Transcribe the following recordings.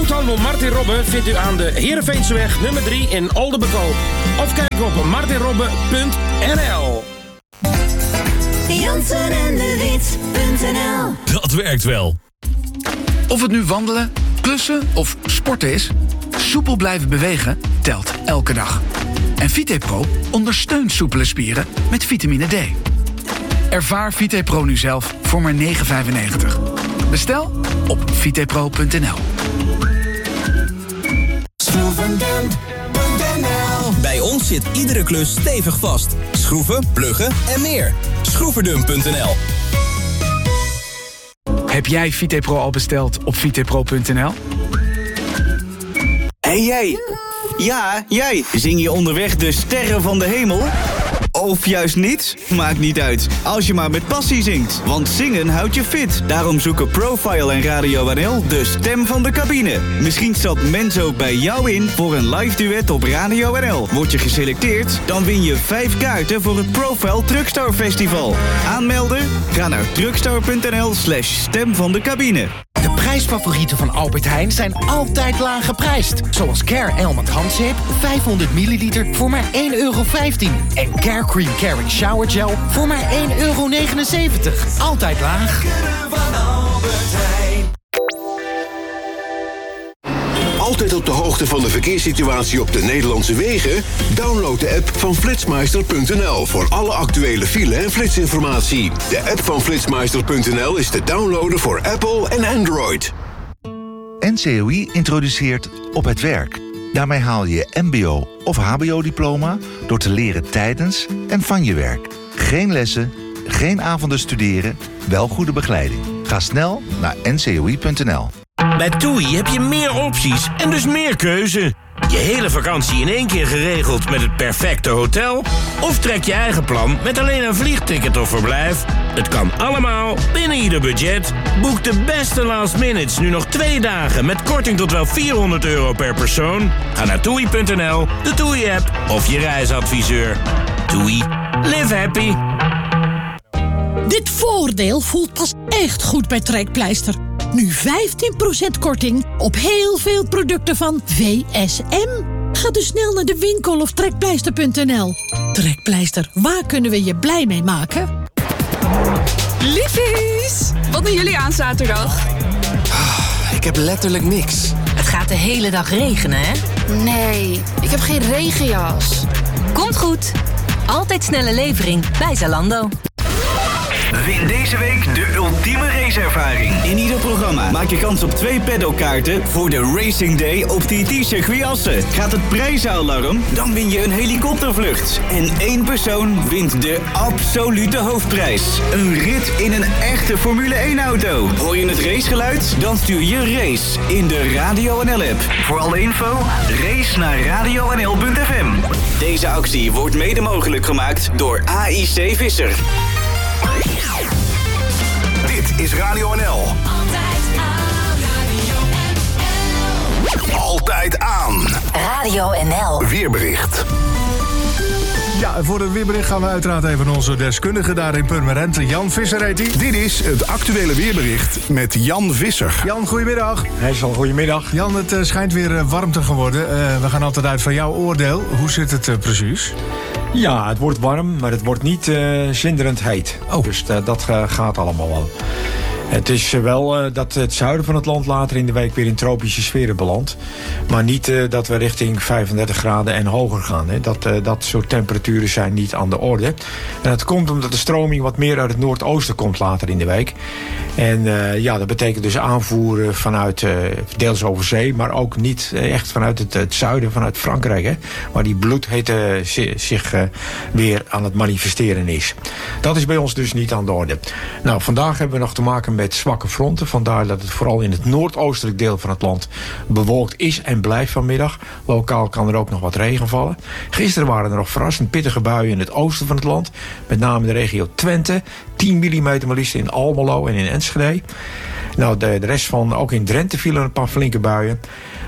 Groothandel Martin Robbe vindt u aan de Heerenveenseweg nummer 3 in Oldenbekoop. Of kijk op martinrobbe.nl. Jansen en de Wit.nl. Dat werkt wel. Of het nu wandelen, klussen of sporten is, soepel blijven bewegen telt elke dag. En VitePro ondersteunt soepele spieren met vitamine D. Ervaar VitePro nu zelf voor maar €9,95. Bestel op vitepro.nl. Bij ons zit iedere klus stevig vast. Schroeven, pluggen en meer. Schroeverdump.nl. Heb jij VitePro al besteld op vitepro.nl? Hé jij! Ja, jij! Zing je onderweg de sterren van de hemel? Of juist niet? Maakt niet uit. Als je maar met passie zingt. Want zingen houdt je fit. Daarom zoeken Profile en Radio NL de stem van de cabine. Misschien zat Menzo bij jou in voor een live duet op Radio NL. Word je geselecteerd? Dan win je 5 kaarten voor het Profile Truckstar Festival. Aanmelden? Ga naar truckstar.nl/stem van de cabine. De prijsfavorieten van Albert Heijn zijn altijd laag geprijsd. Zoals Care Elmond handzeep 500 milliliter voor maar €1,15. En Care Cream Caring Shower Gel voor maar €1,79. Altijd laag. Altijd op de hoogte van de verkeerssituatie op de Nederlandse wegen? Download de app van Flitsmeister.nl voor alle actuele file- en flitsinformatie. De app van Flitsmeister.nl is te downloaden voor Apple en Android. NCOI introduceert Op het Werk. Daarmee haal je mbo- of hbo-diploma door te leren tijdens en van je werk. Geen lessen, geen avonden studeren, wel goede begeleiding. Ga snel naar ncoi.nl. Bij TUI heb je meer opties en dus meer keuze. Je hele vakantie in één keer geregeld met het perfecte hotel? Of trek je eigen plan met alleen een vliegticket of verblijf? Het kan allemaal binnen ieder budget. Boek de beste last minutes nu nog 2 dagen met korting tot wel €400 per persoon. Ga naar TUI.nl, de TUI-app of je reisadviseur. TUI. Live happy. Dit voordeel voelt pas echt goed bij Trekpleister. Nu 15% korting op heel veel producten van VSM. Ga dus snel naar de winkel of trekpleister.nl. Trekpleister, waar kunnen we je blij mee maken? Liefies, wat doen jullie aan zaterdag? Ik heb letterlijk niks. Het gaat de hele dag regenen, hè? Nee, ik heb geen regenjas. Komt goed. Altijd snelle levering bij Zalando. Win deze week de ultieme raceervaring. In ieder programma maak je kans op 2 paddockkaarten voor de Racing Day op TT Circuit Assen. Gaat het prijzenalarm? Dan win je een helikoptervlucht. En 1 persoon wint de absolute hoofdprijs. Een rit in een echte Formule 1 auto. Hoor je het racegeluid? Dan stuur je race in de Radio NL-app. Voor alle info, race naar radionl.fm. Deze actie wordt mede mogelijk gemaakt door AIC Visser. Dit is Radio NL. Altijd aan. Radio NL. Weerbericht. Ja, voor het weerbericht gaan we uiteraard even onze deskundige daar in Purmerend. Jan Visser heet hij. Dit is het actuele weerbericht met Jan Visser. Jan, goedemiddag. Heesal, goedemiddag. Jan, het schijnt weer warm te gaan worden. We gaan altijd uit van jouw oordeel. Hoe zit het precies? Ja, het wordt warm, maar het wordt niet zinderend heet. Oh. Dus dat gaat allemaal wel. Het is wel dat het zuiden van het land later in de week weer in tropische sferen belandt. Maar niet dat we richting 35 graden en hoger gaan. Hè. Dat soort temperaturen zijn niet aan de orde. En dat komt omdat de stroming wat meer uit het noordoosten komt later in de week. En dat betekent dus aanvoer vanuit deels over zee, maar ook niet echt vanuit het zuiden, vanuit Frankrijk. Hè, waar die bloedhitte zich weer aan het manifesteren is. Dat is bij ons dus niet aan de orde. Nou, vandaag hebben we nog te maken met zwakke fronten. Vandaar dat het vooral in het noordoostelijk deel van het land bewolkt is en blijft vanmiddag. Lokaal kan er ook nog wat regen vallen. Gisteren waren er nog verrassend pittige buien in het oosten van het land. Met name in de regio Twente. 10 mm maar liefst in Almelo en in Enschede. Nou, de rest van, ook in Drenthe vielen een paar flinke buien.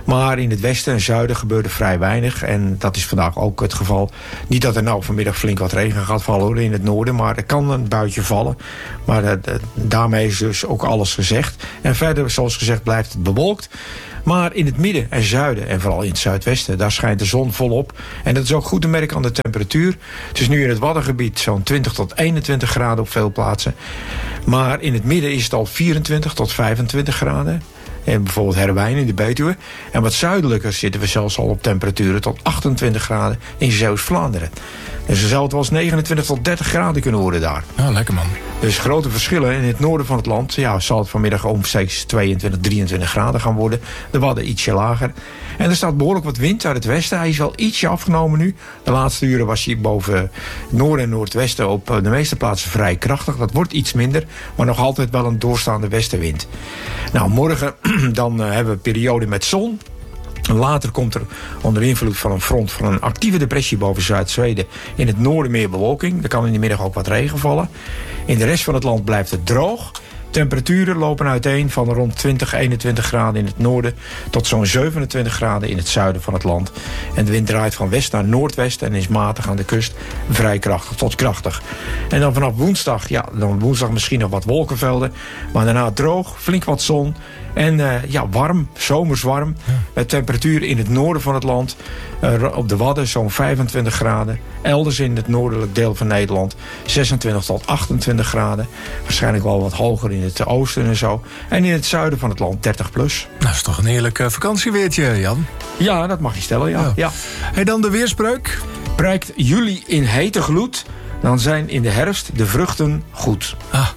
Maar in het westen en zuiden gebeurde vrij weinig. En dat is vandaag ook het geval. Niet dat er nou vanmiddag flink wat regen gaat vallen hoor, in het noorden. Maar er kan een buitje vallen. Maar daarmee is dus ook alles gezegd. En verder, zoals gezegd, blijft het bewolkt. Maar in het midden en zuiden, en vooral in het zuidwesten, daar schijnt de zon volop. En dat is ook goed te merken aan de temperatuur. Het is nu in het Waddengebied zo'n 20 tot 21 graden op veel plaatsen. Maar in het midden is het al 24 tot 25 graden. En bijvoorbeeld Herwijnen in de Betuwe. En wat zuidelijker zitten we zelfs al op temperaturen tot 28 graden in Zeeuws-Vlaanderen. Dus er zou het wel eens 29 tot 30 graden kunnen worden daar. Ja, lekker man. Dus grote verschillen. In het noorden van het land zal het vanmiddag omstreeks 22, 23 graden gaan worden. De Wadden ietsje lager. En er staat behoorlijk wat wind uit het westen. Hij is wel ietsje afgenomen nu. De laatste uren was hij boven het noorden en noordwesten op de meeste plaatsen vrij krachtig. Dat wordt iets minder, maar nog altijd wel een doorstaande westenwind. Nou, morgen dan hebben we een periode met zon. Later komt er onder invloed van een front van een actieve depressie boven Zuid-Zweden in het noorden meer bewolking. Er kan in de middag ook wat regen vallen. In de rest van het land blijft het droog. Temperaturen lopen uiteen van rond 20, 21 graden in het noorden tot zo'n 27 graden in het zuiden van het land. En de wind draait van west naar noordwest en is matig aan de kust vrij krachtig tot krachtig. En dan vanaf woensdag, dan woensdag misschien nog wat wolkenvelden, maar daarna droog, flink wat zon en warm, zomers warm. Met temperaturen in het noorden van het land, op de Wadden zo'n 25 graden. Elders in het noordelijk deel van Nederland 26 tot 28 graden. Waarschijnlijk wel wat hoger in het oosten en zo. En in het zuiden van het land 30 plus. Dat is toch een heerlijk vakantieweertje, Jan? Ja, dat mag je stellen, ja. Hey, dan de weerspreuk. Prijkt juli in hete gloed, dan zijn in de herfst de vruchten goed.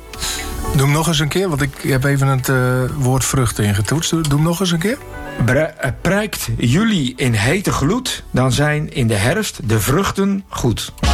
Doe hem nog eens een keer, want ik heb even het woord vruchten ingetoetst. Doe hem nog eens een keer. Prijkt juli in hete gloed, dan zijn in de herfst de vruchten goed.